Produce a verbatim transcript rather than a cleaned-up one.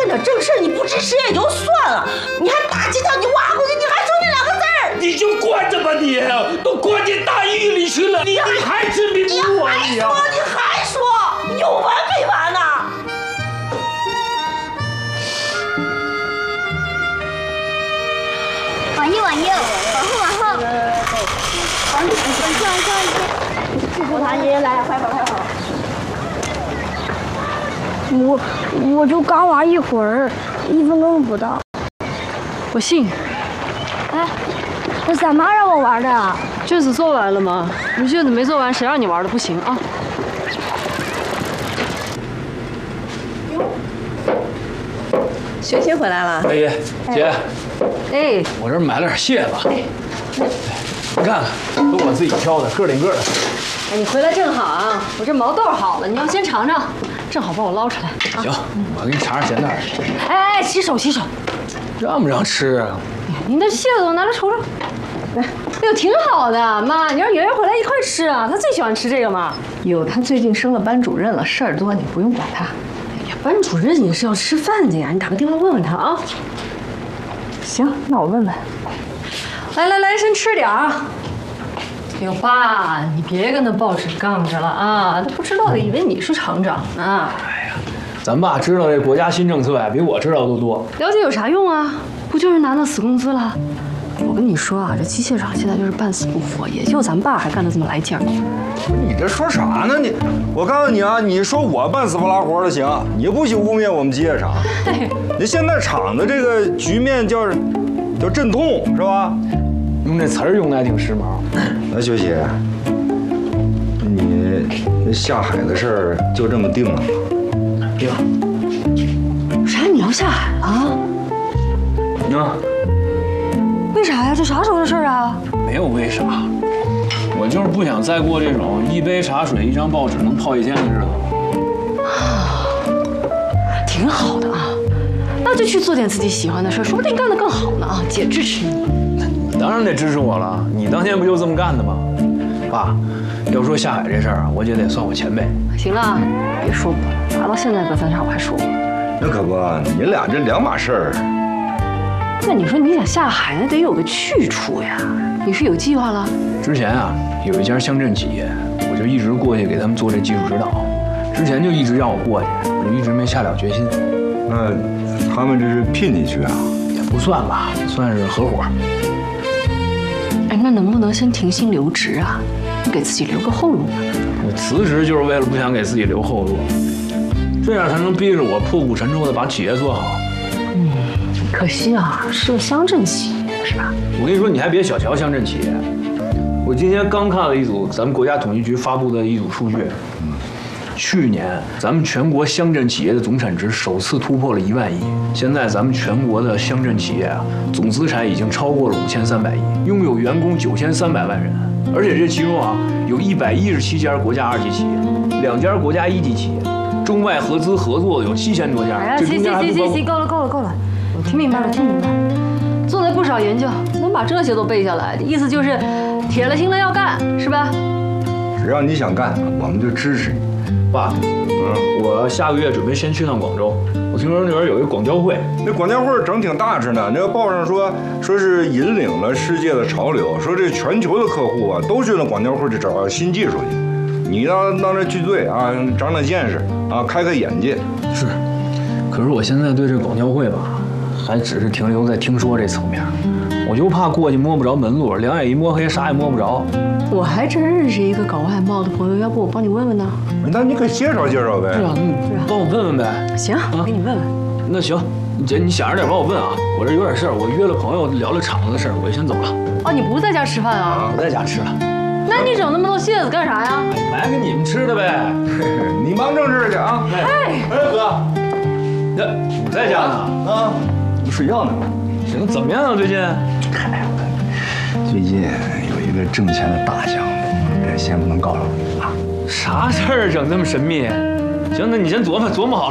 为了正事你不支持也就算了，你还打击他，你挖过去，你还说那两个字儿， 你就惯着吧你，都关进大狱里去了，你还执迷不悟啊你！ 你还说，你还说，有完没完呢？ 往右，往右，往后，往后，往右，往右，往右，制住他！爷爷来，快跑，快跑！ 我我就刚玩一会儿，一分钟都不到。 我信。 哎，那咱妈让我玩的。 卷子做完了吗？你卷子没做完，谁让你玩的？不行啊！ 学姐回来了。 哎呀，姐， 哎， 我这买了点蟹子，哎，你看看，都我自己挑的，个顶个的。 哎，你回来正好啊！我这毛豆好了，你要先尝尝，正好帮我捞出来。啊、 行，我给你尝尝咸淡。 哎哎，洗手洗手。 让不让吃啊？ 你那蟹子我拿来瞅瞅。来，哎呦，挺好的，妈，你让圆圆回来一块吃啊，她最喜欢吃这个嘛。 哟，她最近升了班主任了，事儿多，你不用管她。 哎呀，班主任也是要吃饭的呀，你打个电话问问他啊。 行，那我问问。 来来来，先吃点啊。哎呦，爸，你别跟那报纸杠着了啊！他不知道的以为你是厂长呢。 哎呀，咱爸知道这国家新政策呀，比我知道都多。 了解有啥用啊？不就是拿那死工资了？我跟你说啊，这机械厂现在就是半死不活，也就咱爸还干得这么来劲儿。 你这说啥呢？你，我告诉你啊，你说我半死不拉活的行，你不许污蔑我们机械厂。那现在厂子这个局面叫叫阵痛是吧？ 用这词儿用的还挺时髦。 那学姐，你那下海的事儿就这么定了吗？ 定。 啥？你要下海了？ 啊？ 为啥呀？这啥时候的事儿啊？ 没有为啥，我就是不想再过这种一杯茶水、一张报纸能泡一天的日子。 啊，挺好的啊，那就去做点自己喜欢的事，说不定干得更好呢啊！姐支持你。 你当然得支持我了，你当年不就这么干的吗？爸，要说下海这事儿啊，我姐得算我前辈。 行了，别说我了，打到现在隔三差五还说我。 那可不，你俩这两码事儿。 那你说你想下海，那得有个去处呀。你是有计划了？ 之前啊，有一家乡镇企业，我就一直过去给他们做这技术指导。之前就一直让我过去，我就一直没下了决心。 那他们这是聘你去啊？ 也不算吧，算是合伙。 哎，那能不能先停薪留职啊？给自己留个后路呢？ 我辞职就是为了不想给自己留后路，这样才能逼着我破釜沉舟的把企业做好。 嗯，可惜啊，是个乡镇企业，是吧？ 我跟你说，你还别小瞧乡镇企业。我今天刚看了一组咱们国家统计局发布的一组数据，嗯，去年咱们全国乡镇企业的总产值首次突破了一万亿。现在咱们全国的乡镇企业啊，总资产已经超过了五千三百亿，拥有员工九千三百万人，而且这其中啊，有一百一十七家国家二级企业，两家国家一级企业，中外合资合作的有七千多家。 哎呀，行行行行行，够了够了够了，我听明白了听明白了。做了不少研究，能把这些都背下来，意思就是铁了心了要干，是吧？ 只要你想干，我们就支持你。 爸，嗯，我下个月准备先去趟广州。我听说那边有一个广交会， 那广交会整挺大着呢。那个报上说，说是引领了世界的潮流，说这全球的客户啊都去那广交会去找新技术去。你到到那聚聚啊，长长见识啊，开开眼界。 是，可是我现在对这广交会吧，还只是停留在听说这层面。我就怕过去摸不着门路，两眼一摸黑，啥也摸不着。 我还真认识一个搞外贸的朋友，要不我帮你问问呢？ 那你可介绍介绍呗。 是啊，你帮我问问呗。 行，我给你问问。 那行，姐，你想着点帮我问啊。我这有点事儿，我约了朋友聊聊厂子的事儿，我就先走了。 哦，你不在家吃饭啊？ 不在家吃了。 那你整那么多蟹子干啥呀？ 买给你们吃的呗。 你忙正事去啊。 哎， 哎哥， 那你在家呢？ 啊，我睡觉呢。 行，怎么样啊？最近？ 嗨，最近有一个挣钱的大项目，这先不能告诉你啊。 啥事儿整这么神秘？行，那你先琢磨琢磨好了。